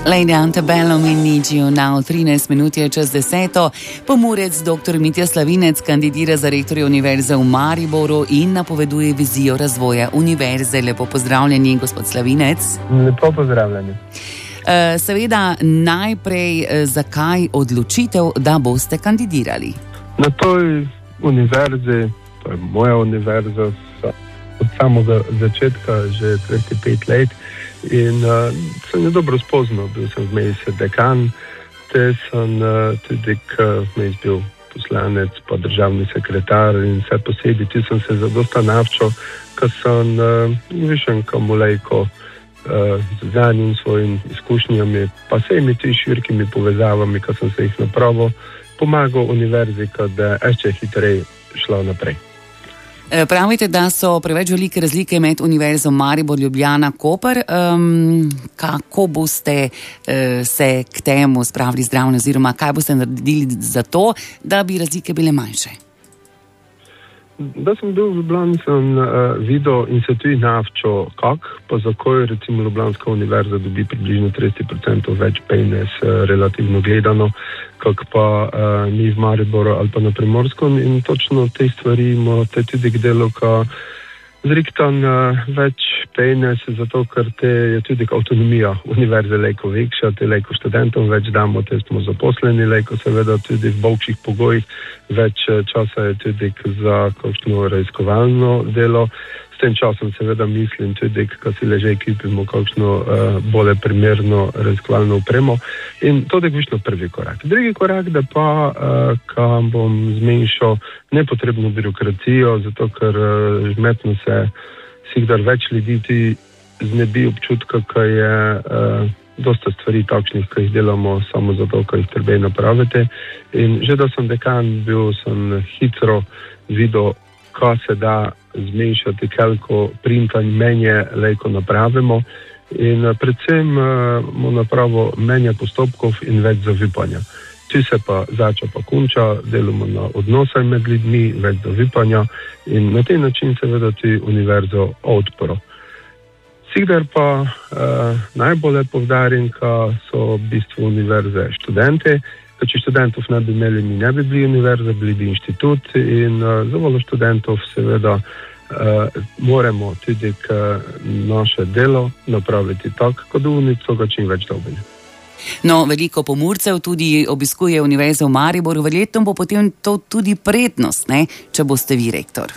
Lady Antebellum in Nigio now 13 minut je čez 10. Pomurec dr. Mitja Slavinec kandidira za rektorja Univerze v Mariboru in napoveduje vizijo razvoja univerze. Lepo pozdravljeni, gospod Slavinec. Lepo pozdravljeni. Seveda, najprej, zakaj odločitev, da boste kandidirali? Na toj univerzi, to je moja univerza, od samega začetka, že 35 let, in sem jo dobro spoznal. Bil sem vmes dekan, te sem tudi vmes bil poslanec, pa državni sekretar in vse posebej. Tu sem se zadosta navčil, ko sem višen kamulejko z zadnjim svojim izkušnjami, pa vsemi ti širkimi povezavami, ko sem se jih napravil, pomagal univerzi, da je še hitreje šla naprej. Pravite, da so preveč velike razlike med Univerzo Maribor, Ljubljana, Koper. Kako boste se k temu spravili zdravo, oziroma kaj boste naredili za to, da bi razlike bile manjše? Da sem bil v Ljubljani, sem videl in se tudi navčil, pa zakaj recimo Ljubljanska univerza dobi približno 30% več penez relativno gledano, kak pa ni v Mariboru ali pa na Primorskem, in točno te stvari imate tudi k delu, ka zriktan več penez, zato ker te je tudi avtonomija univerze lejko vekša, te lejko študentom več damo, te smo zaposleni lejko, seveda tudi v bolših pogojih, več časa je tudi za kakšno raziskovalno delo. S tem časom seveda mislim tudi, ko si leže ekipimo kakšno bolje primerno raziskovalno opremo, in to je višno prvi korak. Drugi korak, da pa kam bom zmenšal nepotrebno birokracijo, zato ker žmetno se sigdar več ljudi ti znebi občutka, ko je dosta stvari takšnih, ko jih delamo samo zato, ko jih treba napraviti. In že da sem dekan bil, sem hitro videl, ko se da zmenšati, koliko printanj menje lejko napravimo, in predvsem mu napravo menja postopkov in več zavipanja. Tu se pa zača pa konča, delamo na odnose med ljudmi, več zavipanja, in na tej način seveda ti univerzo odpro. Sigdar pa najbolje povdarim, ko so v bistvu univerze študente. Če študentov ne bi imeli, mi ne bi bili univerza, bili bi inštitut, in za voljo študentov seveda moramo tudi naše delo napraviti tako, da unico ga čim več dobili. No, veliko Pomurcev tudi obiskuje Univerzo v Mariboru, verjetno bo potem to tudi prednost, ne, če boste vi rektor.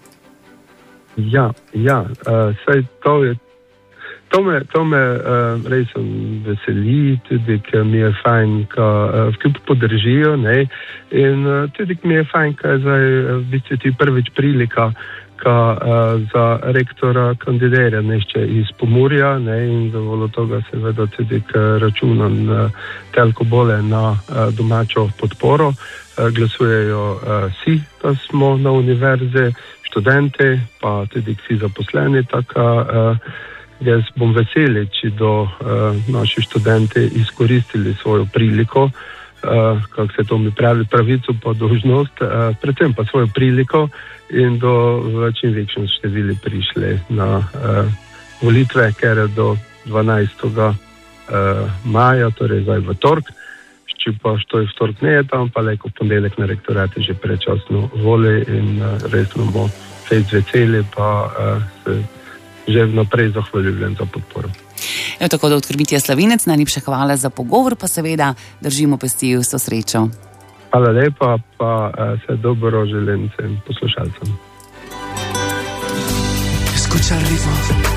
Ja, saj to je. To me res veseli, tudi ker mi je fajn, ko vkup podržijo, ne, in tudi mi je fajn, ko je zdaj v bistvu ti prvič prilika, ko za rektora kandidira nešče iz Pomurja, ne, in za voljo toga seveda tudi računam telko bolje na domačo podporo. Glasujejo vsi, da smo na univerze, študente, pa tudi vsi zaposleni, tako jaz bom veseli, če do naši študente izkoristili svojo priliko, kako se to mi pravi, pravico pa dolžnost, predvsem pa svojo priliko, in do čim večjem števili prišli na volitve, ker je do 12. maja, torej zdaj v tork, če pa što je v tork ne je tam, pa lejko v ponedeljek na rektorati že predčasno voli, in resno bomo se izveceli, pa se že vnaprej zahvaljujem za podporo. Tako, dr. Mitja Slavinec, najlepša hvala za pogovor, pa seveda držimo pesti, vso srečo. Hvala lepa, pa vse dobro želim vsem poslušalcem.